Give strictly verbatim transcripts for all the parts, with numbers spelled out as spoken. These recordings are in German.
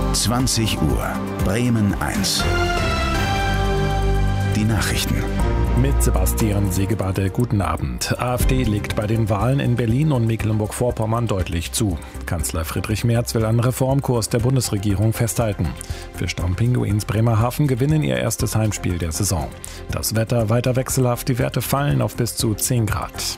zwanzig Uhr, Bremen eins. Die Nachrichten. Mit Sebastian Segebade, guten Abend. AfD legt bei den Wahlen in Berlin und Mecklenburg-Vorpommern deutlich zu. Kanzler Friedrich Merz will am Reformkurs der Bundesregierung festhalten. Fischtown-Pinguins Bremerhaven gewinnen ihr erstes Heimspiel der Saison. Das Wetter weiter wechselhaft, die Werte fallen auf bis zu zehn Grad.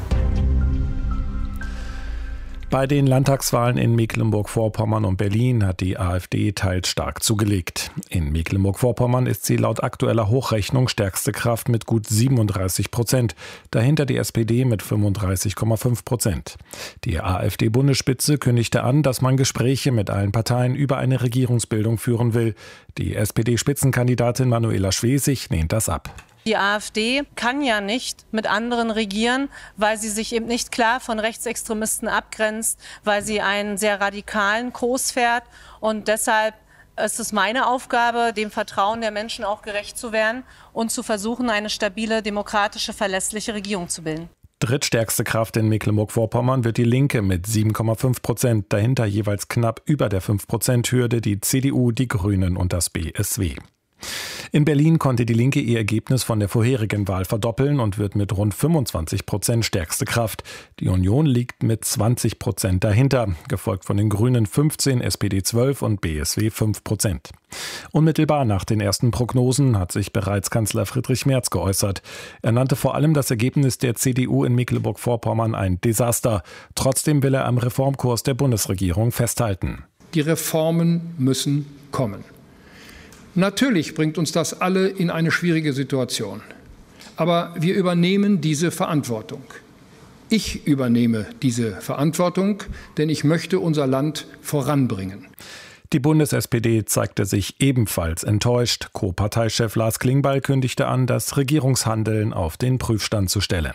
Bei den Landtagswahlen in Mecklenburg-Vorpommern und Berlin hat die AfD teils stark zugelegt. In Mecklenburg-Vorpommern ist sie laut aktueller Hochrechnung stärkste Kraft mit gut siebenunddreißig Prozent. Dahinter die S P D mit fünfunddreißig Komma fünf Prozent. Die AfD-Bundesspitze kündigte an, dass man Gespräche mit allen Parteien über eine Regierungsbildung führen will. Die S P D-Spitzenkandidatin Manuela Schwesig lehnt das ab. Die AfD kann ja nicht mit anderen regieren, weil sie sich eben nicht klar von Rechtsextremisten abgrenzt, weil sie einen sehr radikalen Kurs fährt. Und deshalb ist es meine Aufgabe, dem Vertrauen der Menschen auch gerecht zu werden und zu versuchen, eine stabile, demokratische, verlässliche Regierung zu bilden. Drittstärkste Kraft in Mecklenburg-Vorpommern wird die Linke mit sieben Komma fünf Prozent, dahinter jeweils knapp über der fünf Prozent Hürde die C D U, die Grünen und das B S W. In Berlin konnte die Linke ihr Ergebnis von der vorherigen Wahl verdoppeln und wird mit rund fünfundzwanzig Prozent stärkste Kraft. Die Union liegt mit zwanzig Prozent dahinter, gefolgt von den Grünen fünfzehn, S P D zwölf und B S W fünf Prozent. Unmittelbar nach den ersten Prognosen hat sich bereits Kanzler Friedrich Merz geäußert. Er nannte vor allem das Ergebnis der C D U in Mecklenburg-Vorpommern ein Desaster. Trotzdem will er am Reformkurs der Bundesregierung festhalten. Die Reformen müssen kommen. Natürlich bringt uns das alle in eine schwierige Situation. Aber wir übernehmen diese Verantwortung. Ich übernehme diese Verantwortung, denn ich möchte unser Land voranbringen. Die Bundes-S P D zeigte sich ebenfalls enttäuscht. Co-Parteichef Lars Klingbeil kündigte an, das Regierungshandeln auf den Prüfstand zu stellen.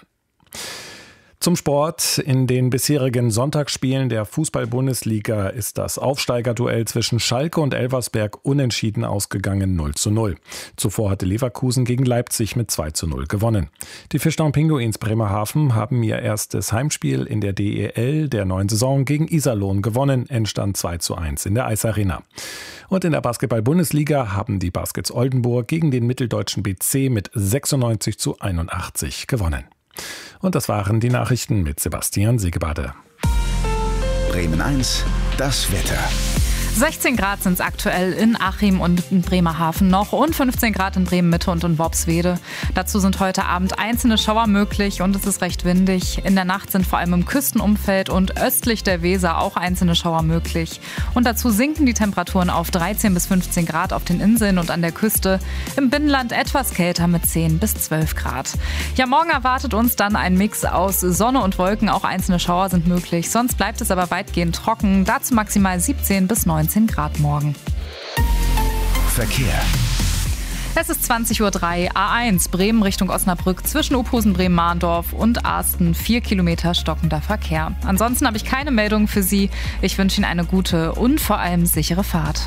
Zum Sport. In den bisherigen Sonntagsspielen der Fußball-Bundesliga ist das Aufsteigerduell zwischen Schalke und Elversberg unentschieden ausgegangen null zu null. Zuvor hatte Leverkusen gegen Leipzig mit zwei zu null gewonnen. Die Fischtown-Pinguins Bremerhaven haben ihr erstes Heimspiel in der D E L der neuen Saison gegen Iserlohn gewonnen, Endstand zwei zu eins in der Eisarena. Und in der Basketball-Bundesliga haben die Baskets Oldenburg gegen den mitteldeutschen B C mit sechsundneunzig zu einundachtzig gewonnen. Und das waren die Nachrichten mit Sebastian Segebade. Bremen eins, das Wetter. sechzehn Grad sind es aktuell in Achim und in Bremerhaven noch und fünfzehn Grad in Bremen-Mitte und in Worpswede. Dazu sind heute Abend einzelne Schauer möglich und es ist recht windig. In der Nacht sind vor allem im Küstenumfeld und östlich der Weser auch einzelne Schauer möglich. Und dazu sinken die Temperaturen auf dreizehn bis fünfzehn Grad auf den Inseln und an der Küste. Im Binnenland etwas kälter mit zehn bis zwölf Grad. Ja, morgen erwartet uns dann ein Mix aus Sonne und Wolken. Auch einzelne Schauer sind möglich. Sonst bleibt es aber weitgehend trocken. Dazu maximal siebzehn bis neunzehn Grad morgen. Verkehr. Es ist zwanzig Uhr drei, A eins, Bremen Richtung Osnabrück zwischen Uphusen, Bremen-Mahndorf und Arsten. Vier Kilometer stockender Verkehr. Ansonsten habe ich keine Meldung für Sie. Ich wünsche Ihnen eine gute und vor allem sichere Fahrt.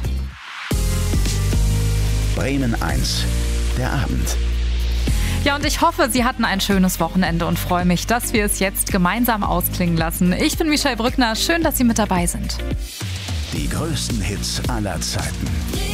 Bremen eins, der Abend. Ja, und ich hoffe, Sie hatten ein schönes Wochenende und freue mich, dass wir es jetzt gemeinsam ausklingen lassen. Ich bin Michelle Brückner. Schön, dass Sie mit dabei sind. Die größten Hits aller Zeiten.